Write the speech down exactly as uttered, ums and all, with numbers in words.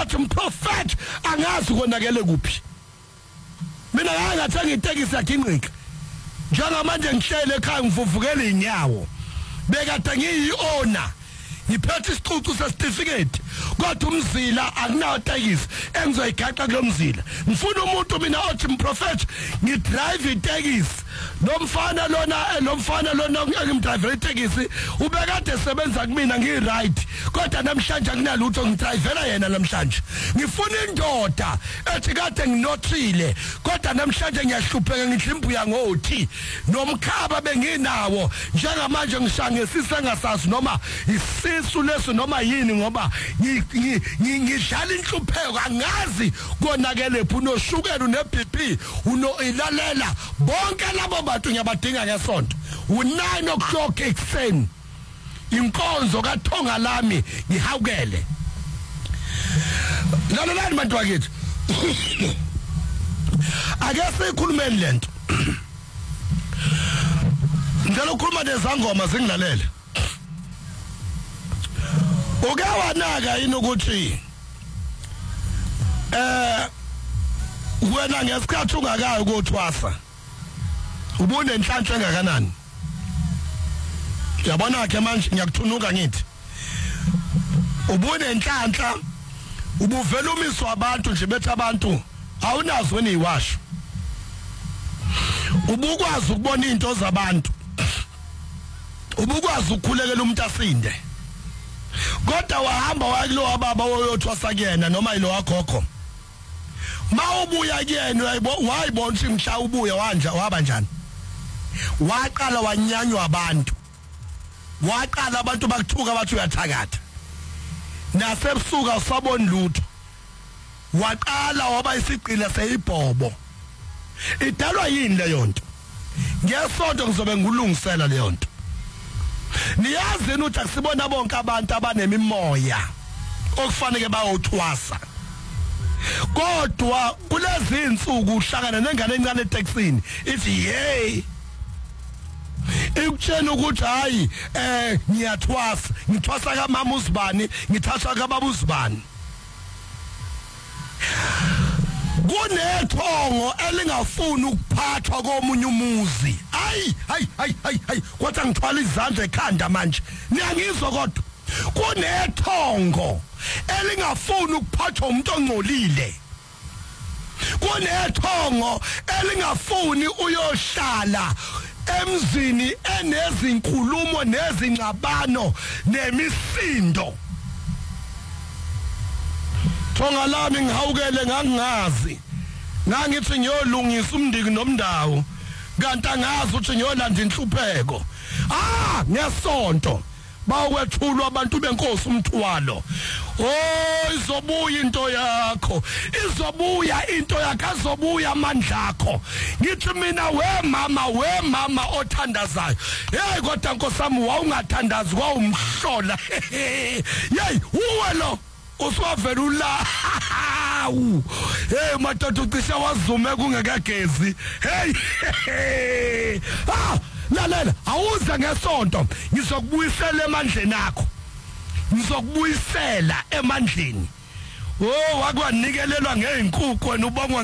wathi umprofeti angazi konakele kuphi mina ngangathenga itekisi yaginqika njengamanje ngihlele ekhaya ngivuvukela inyawo bekade ngiyi-owner ngiphethe isicucu sesitifiketi kodwa umzila akunawo itekisi engizoyigaqa kulo mzila ngifuna umuntu mina othi mprofeti ngidrive itekisi nomfana lona nomfana lona ngimdrive itekisi ubekade esebenza kumina ngi-right kodwa namhlanje akunalutho ngidrivela yena namhlanje ngifuna indoda ethi kade nginothile kodwa namhlanje ngiyahlupheka ngidlimbuya ngothi nomkhaba benginawo njengamanje ngishangesise engasazi noma isisu leso noma yini ngoba ngidlala inhlupheko angazi konakele phu unoshukela une-B P unoilalela bonke labo bantu ngiyabadinga ngesonto u-nine o'clock ekuseni inkonzo kaThonga lami ngihawukele lalelani bantu bakithi ake sikhulumeni lento ngicela ukukhuluma nezangoma zingilalele ukawanaka yini ukuthi eh wena ngesikhathi ungakayi ukuthwasa ubune nhlanhla engakanani yabona ke manje ngiyakuthunuka ngithi ubune nhlanhla ubuvela umiswa abantu nje bethi abantu awunazo niyiwasho ubukwazi ukubona into zabantu ubukwazi ukukhulekela umuntu asinde kodwa wahamba wakulo wababa woyothwasa kuyena noma yilo wakhokho mawubuya kuyena wayibona ukuthi mhla ubuya wanja waba njani waqala wanyanywa abantu waqala abantu bakuthuka bathi uyathakatha nasebusuka usabona lutho waqala waba isiqila seyibhobo idalwa yini leyo nto ngesonto ngizobe ngulungisela leyo nto niyazi ukuthi akusibona bonke abantu abanemimoya okufanele bayothwasa kodwa kulezi insuku uhlangana nengane encane eTexini ithi hey ikutshela ukuthi hayi eh ngiyathwasa ngithwasa kaMama uSibani ngithwasa kaBaba uSibani kunethongo elingafuni ukuphathwa komunye umuzi hayi hayi hayi hayi hayi kwathi ngithwala izandla ekhanda manje niyangizwa kodwa kunethongo elingafuni ukuphathwa umuntu ongcolile kunethongo elingafuni uyohlala emzini enezinkulumo nezingxabano nemisindo Thonga lami ngihawukele ngangingazi ngangithi ngiyolungisa umndiki nomndawo kanti angazi ukuthi ngiyolanda inhlupheko ah ngesonto bakwethulwa abantu benkosi umthwalo oh izobuya into yakho izobuya into yakho azobuya amandla akho ngithi mina we mama we mama othandazayo hey kodwa nkosami wawungathandazi kwawumhlola hey uwe lo uswavelula hey madoda ucisha wazume kungekagezi hey ah lalela awuze ngesonto ngizokubuyisela emandleni akho ngizokubuyisela emandleni oh wakwanikelelwa ngeenkukhu wena ubongwa